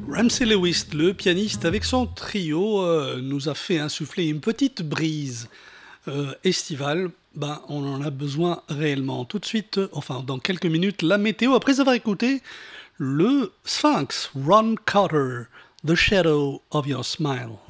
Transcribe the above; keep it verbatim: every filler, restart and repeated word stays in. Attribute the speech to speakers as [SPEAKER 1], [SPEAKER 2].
[SPEAKER 1] Ramsey Lewis, le pianiste, avec son trio, euh, nous a fait insuffler une petite brise euh, estivale. Ben, on en a besoin réellement. Tout de suite, euh, enfin dans quelques minutes, la météo, après avoir écouté le Sphinx, Ron Carter, The Shadow of Your Smile.